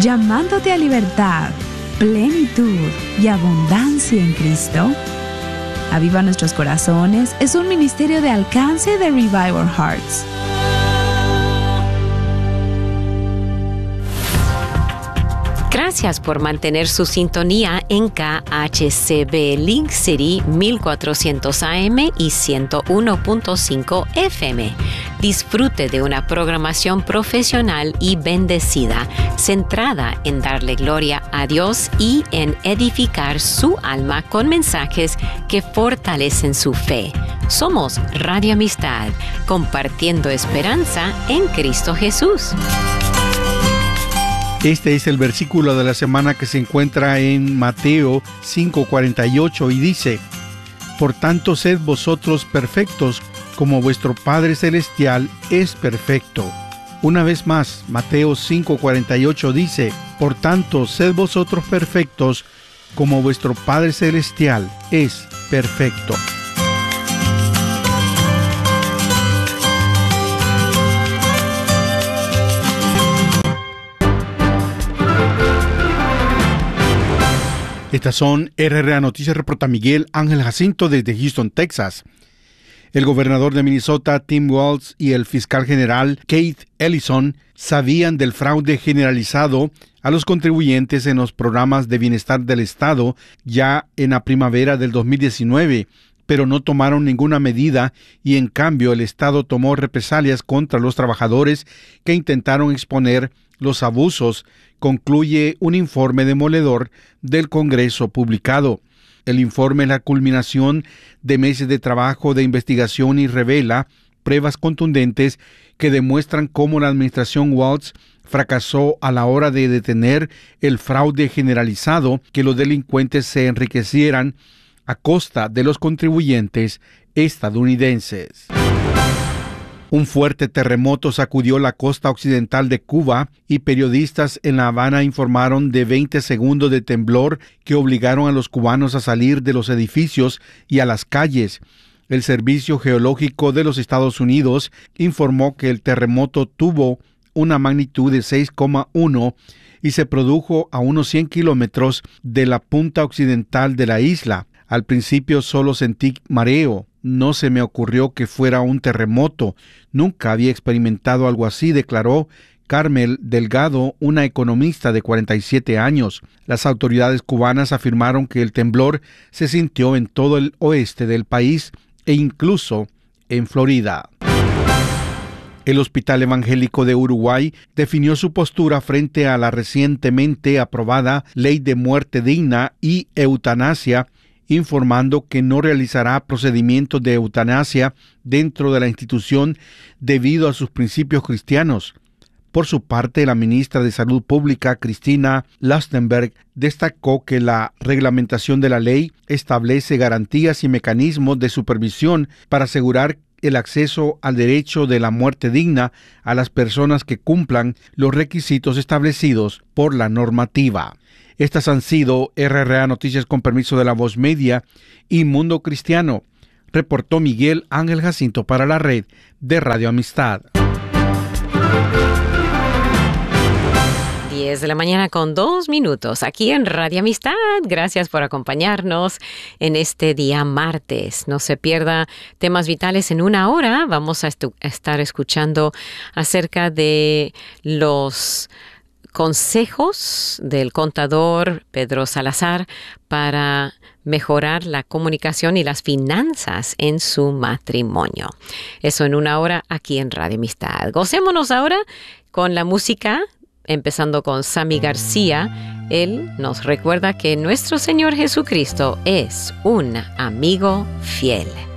llamándote a libertad, plenitud y abundancia en Cristo. Aviva Nuestros Corazones es un ministerio de alcance de Revive Our Hearts. Gracias por mantener su sintonía en KHCB Link City 1400 AM y 101.5 FM. Disfrute de una programación profesional y bendecida, centrada en darle gloria a Dios y en edificar su alma con mensajes que fortalecen su fe. Somos Radio Amistad, compartiendo esperanza en Cristo Jesús. Este es el versículo de la semana que se encuentra en Mateo 5:48 y dice: Por tanto, sed vosotros perfectos, como vuestro Padre Celestial es perfecto. Una vez más, Mateo 5:48 dice: Por tanto, sed vosotros perfectos, como vuestro Padre Celestial es perfecto. Estas son RRA Noticias, reporta Miguel Ángel Jacinto desde Houston, Texas. El gobernador de Minnesota, Tim Walz, y el fiscal general, Keith Ellison, sabían del fraude generalizado a los contribuyentes en los programas de bienestar del Estado ya en la primavera del 2019, pero no tomaron ninguna medida y en cambio el Estado tomó represalias contra los trabajadores que intentaron exponer los abusos, concluye un informe demoledor del Congreso publicado. El informe es la culminación de meses de trabajo de investigación y revela pruebas contundentes que demuestran cómo la administración Walz fracasó a la hora de detener el fraude generalizado, que los delincuentes se enriquecieran a costa de los contribuyentes estadounidenses. Un fuerte terremoto sacudió la costa occidental de Cuba y periodistas en La Habana informaron de 20 segundos de temblor que obligaron a los cubanos a salir de los edificios y a las calles. El Servicio Geológico de los Estados Unidos informó que el terremoto tuvo una magnitud de 6,1 y se produjo a unos 100 kilómetros de la punta occidental de la isla. Al principio solo sentí mareo. No se me ocurrió que fuera un terremoto. Nunca había experimentado algo así, declaró Carmel Delgado, una economista de 47 años. Las autoridades cubanas afirmaron que el temblor se sintió en todo el oeste del país e incluso en Florida. El Hospital Evangélico de Uruguay definió su postura frente a la recientemente aprobada Ley de Muerte Digna y Eutanasia, informando que no realizará procedimientos de eutanasia dentro de la institución debido a sus principios cristianos. Por su parte, la ministra de Salud Pública, Cristina Lastenberg, destacó que la reglamentación de la ley establece garantías y mecanismos de supervisión para asegurar el acceso al derecho de la muerte digna a las personas que cumplan los requisitos establecidos por la normativa. Estas han sido RRA Noticias con permiso de La Voz Media y Mundo Cristiano. Reportó Miguel Ángel Jacinto para la red de Radio Amistad. 10 de la mañana con 2 minutos aquí en Radio Amistad. Gracias por acompañarnos en este día martes. No se pierda Temas Vitales en una hora. Vamos a estar escuchando acerca de los consejos del contador Pedro Salazar para mejorar la comunicación y las finanzas en su matrimonio. Eso en una hora aquí en Radio Amistad. Gocémonos ahora con la música, empezando con Sammy García. Él nos recuerda que nuestro Señor Jesucristo es un amigo fiel.